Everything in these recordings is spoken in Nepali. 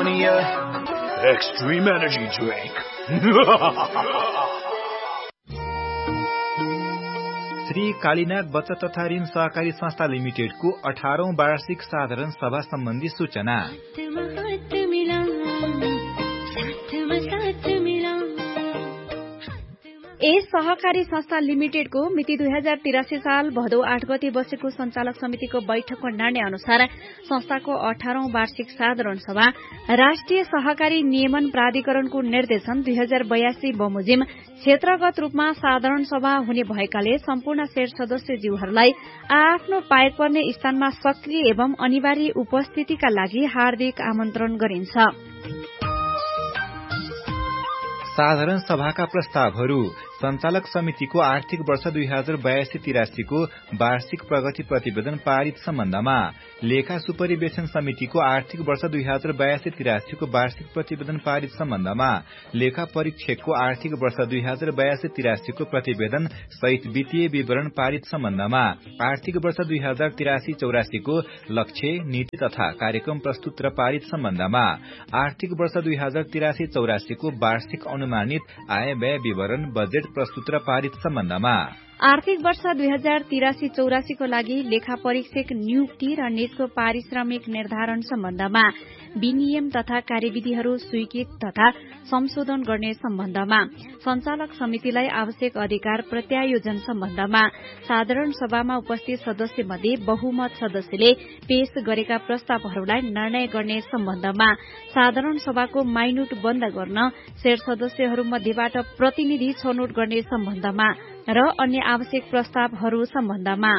Millennia Extreme Energy Drink. Shri Kalinath बचत तथा ऋण सहकारी संस्था लिमिटेडको 18औं वार्षिक साधारण सभा सम्बन्धी सूचना। यस सहकारी संस्था लिमिटेडको मिति 2083 साल भदौ 8 गते बसेको संचालक समितिको बैठकको निर्णय अनुसार संस्थाको 18औं वार्षिक साधारण सभा राष्ट्रिय सहकारी नियमन प्राधिकरणको निर्देशन 2082 बमोजिम क्षेत्रगत रूपमा साधारण सभा हुने भएकाले सम्पूर्ण शेयर सदस्यज्यूहरूलाई आफ्नो पाएक पर्ने स्थानमा सक्रिय एवं अनिवार्य उपस्थितिका लागि हार्दिक आमन्त्रण गरिन्छ। साधारण सभाका प्रस्तावहरू संचालक समितिको आर्थिक वर्ष 2082-83 को वार्षिक प्रगति प्रतिवेदन पारित सम्बन्धमा, लेखा सुपरिवेक्षण समितिको आर्थिक वर्ष 2082-83 को वार्षिक प्रतिवेदन पारित सम्बन्धमा, लेखा परीक्षकको आर्थिक वर्ष 2082-83 को प्रतिवेदन सहित वित्तीय विवरण पारित सम्बन्धमा, आर्थिक वर्ष 2083-84 को लक्ष्य, नीति तथा कार्यक्रम प्रस्तुत र पारित सम्बन्धमा, आर्थिक वर्ष 2083-84 को वार्षिक अनुमानित आय व्यय विवरण बजेट प्रस्तुत र पारित सम्बन्धमा, आर्थिक वर्ष 2083-84 को लागि लेखा परीक्षक नियुक्ति र निजको पारिश्रमिक निर्धारण सम्बन्धमा, विनियम तथा कार्यविधिहरू स्वीकृत तथा संशोधन गर्ने सम्बन्धमा, संचालक समितिलाई आवश्यक अधिकार प्रत्यायोजन सम्बन्धमा, साधारण सभामा उपस्थित सदस्य मध्ये बहुमत सदस्यले पेश गरेका प्रस्तावहरूलाई निर्णय गर्ने सम्बन्धमा, साधारण सभाको माइनुट बन्द गर्न शेयर सदस्यहरूमध्येबाट प्रतिनिधि छनौट गर्ने सम्बन्धमा र अन्य आवश्यक प्रस्तावहरू सम्बन्धमा।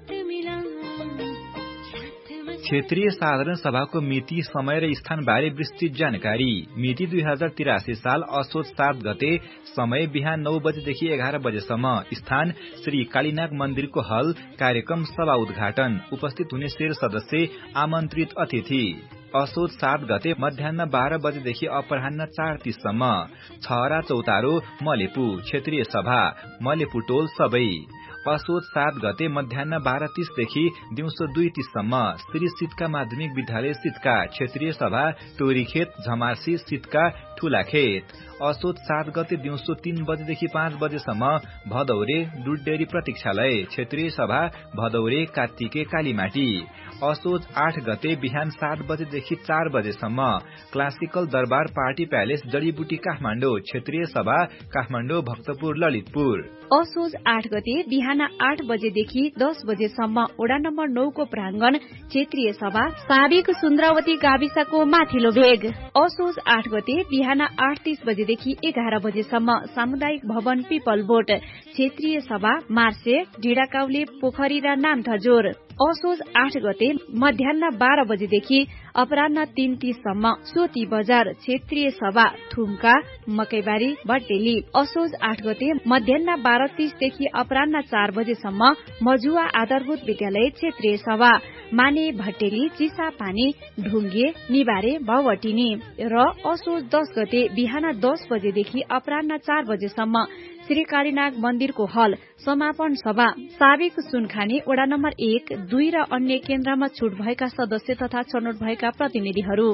क्षेत्रीय साधारण सभाको मिति, समय र स्थानबारे विस्तृत जानकारी। मिति 2083 साल असोज 7 गते, समय बिहान 9 बजेदेखि 11 बजेसम्म, स्थान श्री कालीनाथ मन्दिरको हल, कार्यक्रम सभा उद्घाटन, उपस्थित हुने शेयर सदस्य, आमन्त्रित अतिथि। असोज 7 गते मध्याह 12 बजेदेखि अपराह्न 4:30 सम्म, छहरा चौतारो, मलेपु, क्षेत्रीय सभा, मलेपु टोल सबै। असोज 7 गते मध्याह 12:30 देखि दिउँसो 2:30 सम्म, श्री सिटका माध्यमिक विद्यालय सिटका, क्षेत्रीय सभा, टोरीखेत, झमासी, सिटका, ठूलाखेत। असोज 7 गते दिउँसो 3 बजेदेखि 5 बजेसम्म, भदौरे, दुधडेरी प्रतीक्षालय, क्षेत्रीय सभा, भदौरे, कात्तिके, कालीमाटी। असोज 8 गते बिहान 7 बजेदेखि 4 बजेसम्म, क्लासिकल दरबार पार्टी प्यालेस, जडीबुटी, काठमाडौँ, क्षेत्रीय सभा, काठमाडौँ, भक्तपुर, ललितपुर। असोज 8 गते बिहान 8 बजेदेखि 10 बजेसम्म, वडा नम्बर 9 को प्राङ्गण, क्षेत्रीय सभा, साबिक सुन्द्रावती गाविसको माथिल्लो भेग। असोज 8 गते बिहान 8:30 बजेदेखि 11 बजेसम्म, सामुदायिक भवन, पिपल बोट, क्षेत्रीय सभा, मार्से, ढिडाकाउले, पोखरी र नामथजोर। असोज 8 गते मध्याह 12 बजेदेखि अपराह्न 3:30 सम्म, सोती बजार, क्षेत्रीय सभा, थुम्का, मकैबारी, भट्टेली। असोज 8 गते मध्याह 12:30 देखि अपराह्न 4 बजेसम्म, मजुवा आधारभूत विद्यालय, क्षेत्रीय सभा, माने, भट्टेली, चिसापानी, ढुङ्गे, निबारे, भवटिनी। र असोज 10 गते बिहान 10 बजेदेखि अपराह्न 4 बजेसम्म, श्री कालीनाथ मन्दिरको हल, समापन सभा, साबिक सुनखानी, वडा नम्बर 1, 2 र अन्य केन्द्रमा छुट भएका सदस्य तथा छनौट भएका प्रतिनिधिहरू।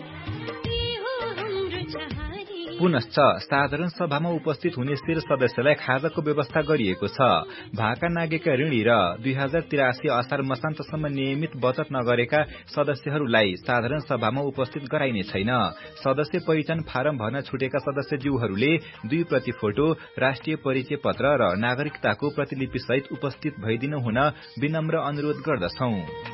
पुनश्च साधारण सभामा उपस्थित हुने शेयर सदस्यलाई खाजाको व्यवस्था गरिएको छ। भाका नागेका ऋणी र 2083 असार मसान्तसम्म नियमित बचत नगरेका सदस्यहरूलाई साधारण सभामा उपस्थित गराइने छैन। सदस्य पहिचान फारम भर्न छुटेका सदस्यज्यूहरूले 2 प्रति फोटो, राष्ट्रिय परिचय पत्र र नागरिकताको प्रतिलिपि सहित उपस्थित भइदिनु हुन विनम्र अनुरोध गर्दछौं।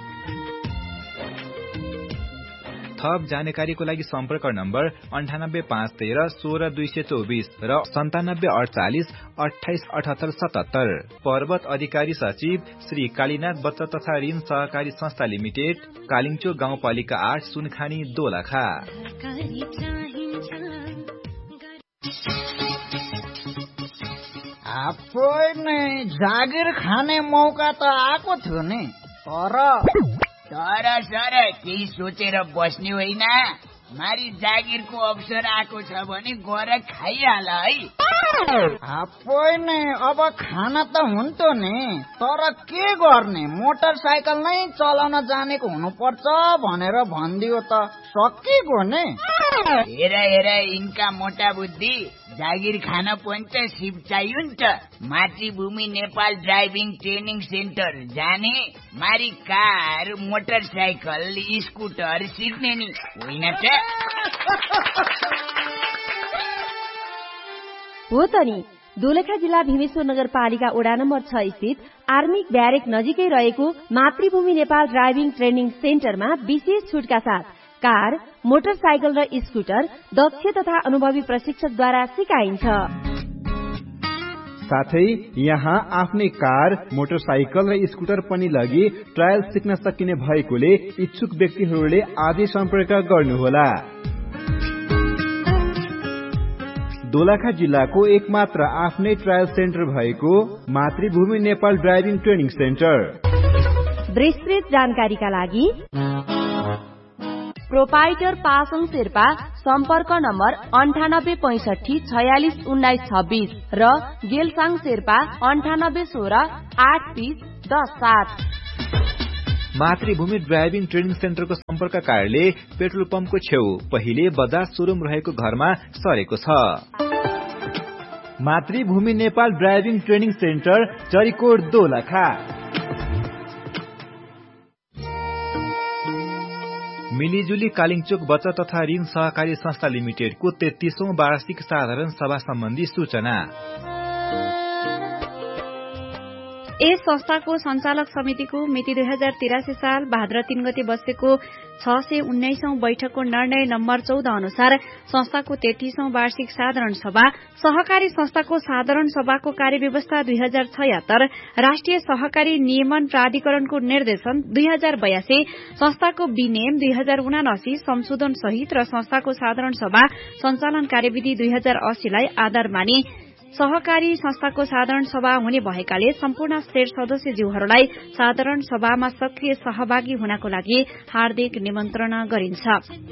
थप जानकारीको लागि सम्पर्क नम्बर 98513 16224 र 9748 2878 77। पर्वत अधिकारी सचिव श्री कालीनाथ बचत तथा ऋण सहकारी संस्था लिमिटेड, कालिङचोक गाउँपालिका 8, सुनखानी, दोलखा। जागिर खाने मौका त आएको थियो नि, तर केही सोचेर बस्ने होइन। मारी जागिरको अवसर आएको छ भने गएर खाइहाल है। अब खाना त हुन्थ्यो नि, तर के गर्ने, मोटरसाइकल नै चलाउन जानेको हुनुपर्छ भनेर भनिदियो त सकिगयो नि। हेर इनका मोटा बुद्धि जागिर खान पनि त सिप चाहियो नि त। मातृभूमि नेपाल ड्राइभिङ ट्रेनिङ सेन्टर जाने, मारी कार मोटरसाइकल स्कुटर सिक्ने नि होइन त। हो त नि, दोलखा जिल्ला भीमेश्वर नगरपालिका वडा नम्बर 6 स्थित आर्मी ब्यारेक नजिकै रहेको मातृभूमि नेपाल ड्राइभिङ ट्रेनिङ सेन्टरमा विशेष छुटका साथ कार, मोटरसाइकल र स्कुटर दक्ष तथा अनुभवी प्रशिक्षकद्वारा सिकाइन्छ। साथै यहाँ आफ्नै कार, मोटरसाइकल र स्कुटर पनि लगी ट्रायल सिक्न सकिने भएकोले इच्छुक व्यक्तिहरूले आजै सम्पर्क गर्नुहोला। दोलखा जिल्लाको एकमात्र आफ्नै ट्रायल सेन्टर भएको मातृभूमि नेपाल ड्राइभिङ ट्रेनिङ सेन्टर। विस्तृत जानकारीका लागि प्रोपाइटर पासङ शेर्पा, सम्पर्क नम्बर 9865 46 19 26 र गेलसाङ शेर्पा 98 16 830 10 7। मातृभूमि ड्राइभिङ ट्रेनिङ सेन्टरको सम्पर्क कार्यालय पेट्रोल पम्पको छेउ पहिले बजाज सोरुम रहेको घरमा सरेको छ। मातृभूमि Nepal driving training centre, Charikot, Dolakha. मिलिजुली कालिङचोक बचत तथा ऋण सहकारी संस्था लिमिटेडको 33औं वार्षिक साधारण सभा सम्बन्धी सूचना। यस संस्थाको संचालक समितिको मिति 2083 साल भाद्र 3 गते बसेको 619औं बैठकको निर्णय नम्बर 14 अनुसार संस्थाको 33औं वार्षिक साधारण सभा, सहकारी संस्थाको साधारण सभाको कार्यव्यवस्था 2076, राष्ट्रिय सहकारी नियमन प्राधिकरणको निर्देशन 2082, संस्थाको विनियम 2079 संशोधन सहित र संस्थाको साधारण सभा संचालन कार्यविधि 2080 लाई आधार मानी सहकारी संस्थाको साधारण सभा हुने भएकाले सम्पूर्ण शेयर सदस्यज्यूहरूलाई साधारण सभामा सक्रिय सहभागी हुनको लागि हार्दिक निमन्त्रणा गरिन्छ।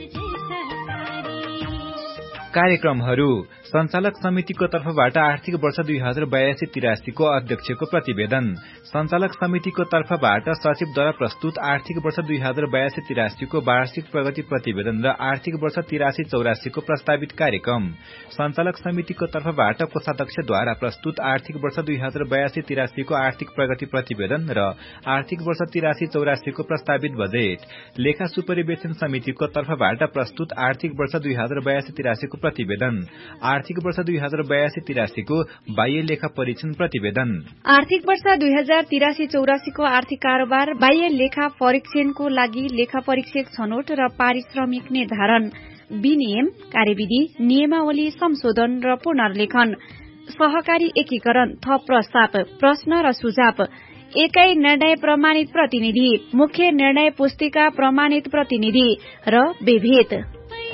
कार्यक्रमहरू संचालक समितिको तर्फबाट आर्थिक वर्ष 2082-83 को अध्यक्षको प्रतिवेदन। संचालक समितिको तर्फबाट सचिवद्वारा प्रस्तुत आर्थिक वर्ष 2082-83 को वार्षिक प्रगति प्रतिवेदन र आर्थिक वर्ष 83-84 को प्रस्तावित कार्यक्रम। संचालक समितिको तर्फबाट कोषाध्यक्षद्वारा प्रस्तुत आर्थिक वर्ष 2082-83 को आर्थिक प्रगति प्रतिवेदन र आर्थिक वर्ष 83-84 को प्रस्तावित बजेट। लेखा सुपरिवेक्षण समितिको तर्फबाट प्रस्तुत आर्थिक वर्ष 2082-83 को प्रतिवेदन। आर्थिक वर्ष 2082-83 को बाह्य लेखा परीक्षण प्रतिवेदन। आर्थिक वर्ष 2083-84 को आर्थिक कारोबार, बाह्य लेखा परीक्षणको लागि लेखा परीक्षक छनौट र पारिश्रमिक निर्धारण, विनियम, कार्यविधि, नियमावली संशोधन र पुनर्लेखन, सहकारी एकीकरण, थप प्रस्ताव, प्रश्न र सुझाव, एकै निर्णय प्रमाणित प्रतिनिधि, मुख्य निर्णय पुस्तिका प्रमाणित प्रतिनिधि र विभेद।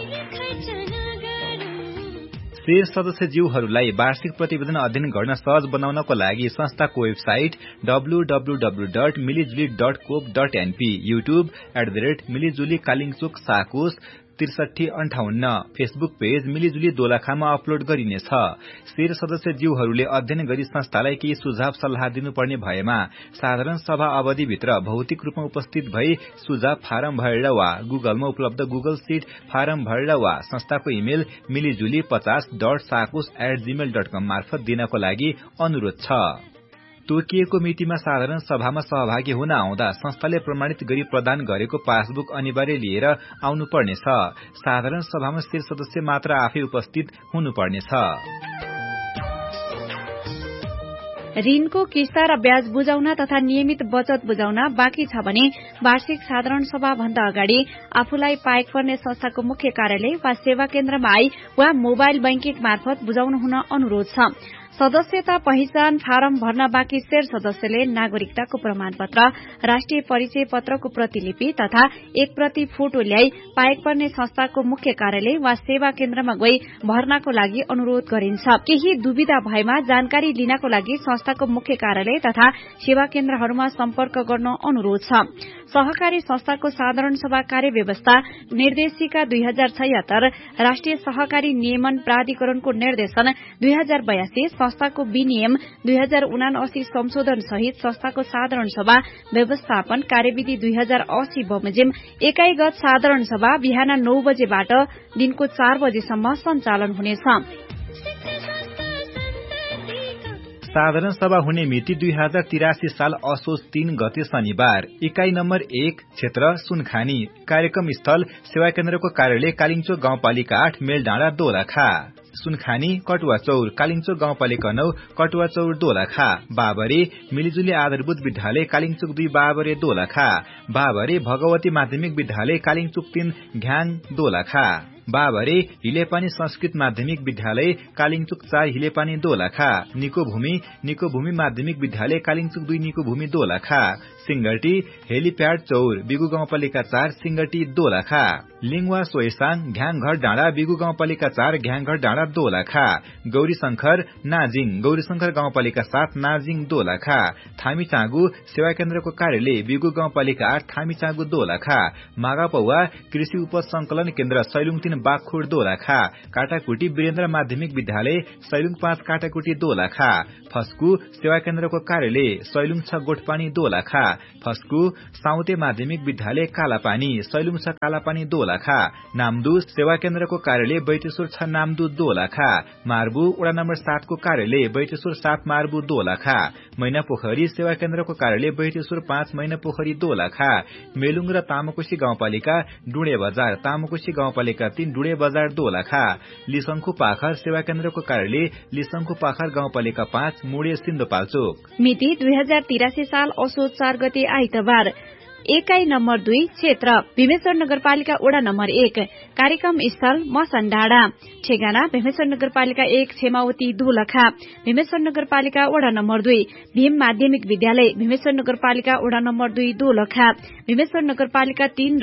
शेयर सदस्यज्यूहरूलाई वार्षिक प्रतिवेदन अध्ययन गर्न सहज बनाउनको लागि संस्थाको website www.milijuli.coop.np, YouTube @मिलिजुली कालिङचोक साकोस 6358, Facebook page मिलिजुली दोलखामा upload गरिनेछ। शेयर सदस्यज्यूहरूले अध्ययन गरी संस्थालाई केही सुझाव सल्लाह दिनुपर्ने भएमा साधारण सभा अवधिभित्र भौतिक रूपमा उपस्थित भई सुझाव फारम भरेर वा गुगलमा उपलब्ध गुगल सीट फारम भरेर वा संस्थाको इमेल milijuli50.sakos@gmail.com मार्फत दिनको लागि अनुरोध छ। तोकिएको मितिमा साधारण सभामा सहभागी हुन आउँदा संस्थाले प्रमाणित गरी प्रदान गरेको पासबुक अनिवार्य लिएर आउनुपर्नेछ। साधारण सभामा शेयर सदस्य मात्र आफै उपस्थित हुनुपर्नेछ। ऋणको किस्ता र ब्याज बुझाउन तथा नियमित बचत बुझाउन बाँकी छ भने वार्षिक साधारण सभा भन्दा अगाडि आफूलाई पाएक पर्ने संस्थाको मुख्य कार्यालय वा सेवा केन्द्रमा आई वा मोबाइल बैंकिङ मार्फत बुझाउनु हुन अनुरोध छ। सदस्यता पहिचान फारम भर्न बाँकी शेयर सदस्यले नागरिकताको प्रमाणपत्र, राष्ट्रिय परिचय पत्रको प्रतिलिपि तथा एक प्रति फोटो ल्याई पाएक पर्ने संस्थाको मुख्य कार्यालय वा सेवा केन्द्रमा गई भर्नाको लागि अनुरोध गरिन्छ। केही दुविधा भएमा जानकारी लिनको लागि संस्थाको मुख्य कार्यालय तथा सेवा केन्द्रहरूमा सम्पर्क गर्न अनुरोध छ। सहकारी संस्थाको साधारण सभा कार्यव्यवस्था निर्देशिका 2076, राष्ट्रिय सहकारी नियमन प्राधिकरणको निर्देशन 2082, संस्थाको विनियम 2079 संशोधन सहित संस्थाको साधारण सभा व्यवस्थापन कार्यविधि 2080 बमोजिम एकाइगत साधारण सभा बिहान 9 बजेबाट दिनको 4 बजेसम्म सञ्चालन हुनेछ। साधारण सभा हुने मिति 2083 साल असोज 3 गते शनिबार। इकाई नम्बर 1 क्षेत्र सुनखानी। कार्यक्रम स्थल सेवा केन्द्रको कार्यालय कालिङचोक गाउँपालिका 8 मेलडाँडा दोलखा। सुनखानी कटुवा चौर कालिङचोक गाउँपालिका 9 कटुवा चौर दोलखा। बाबरे मिलिजुली आधारभूत विद्यालय कालिङचोक 2 बाबरे दोलखा। बाबरे भगवती माध्यमिक विद्यालय कालिङचोक 3 घ्याङ दोलखा। बाबरे हिलेपानी संस्कृत माध्यमिक विद्यालय कालिङचोक 4 हिलेपानी दोलखा। निको भूमि माध्यमिक विद्यालय कालिङचोक 2 निको भूमि दोलखा। सिंगटी हेलिप्याड चौर बिगु गाउँपालिका 4 सिंगटी दोलखा। लिङवा सोयसाङ घ्याङघर डाँडा बिगु गाउँपालिका 4 घ्याङघर डाँडा दोलखा। गौरी शंकर नाजिङ गौरी शंकर गाउँपालिका 7 नाजिङ दोलखा। थामीचाँगु सेवा केन्द्रको कार्यालय बिगु गाउँपालिका 8 थामीचाँगु दोलखा। मागापौवा कृषि उपज संकलन केन्द्र सैलुङ 3 बागखोड दोलखा। काटाकुटी वीरेन्द्र माध्यमिक विद्यालय सैलुङ 5 काटाकुटी दोलखा। फस्कु सेवा केन्द्रको कार्यालय सैलुङ 6 गोठपानी दोलखा। फस्कु साउते माध्यमिक विद्यालय कालापानी सैलुङ 6 कालापानी दोलखा। नामदु सेवा केन्द्रको कार्यालय बैतेश्वर 6 नामदु दोलखा। मार्बु वडा नम्बर 7 को कार्यालय बैतेश्वर 7 मार्बु दोलखा। मैनापोखरी सेवा केन्द्रको कार्यालय बैतेश्वर 5 मैनापोखरी दोलखा। मेलुङ र तामाकोशी गाउँपालिका डुडे बजार तामाकोशी गाउँपालिका 3 डुडे बजार दोलखा। लिसंखु पाखर सेवा केन्द्रको कार्यालय लिसंखु पाखर गाउँपालिका 5 मुडे सिन्धुपाल्चोक। मिति 2083 साल असोज 4 गते आइतबार। एकाई नम्बर 2 क्षेत्र भीमेश्वर नगरपालिका वडा नम्बर 1 कार्यक्रम स्थल मसनडाँडा। ठेगाना भीमेश्वर नगरपालिका 1 क्षेमावती दोलखा। भीमेश्वर नगरपालिका वडा नम्बर 2 भीम माध्यमिक विद्यालय भीमेश्वर नगरपालिका वडा नम्बर 2 दोलखा। भीमेश्वर नगरपालिका 3